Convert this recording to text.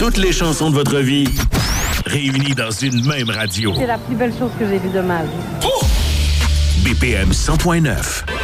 toutes les chansons de votre vie réunies dans une même radio. C'est la plus belle chose que j'ai vue de ma vie. BPM 100.9.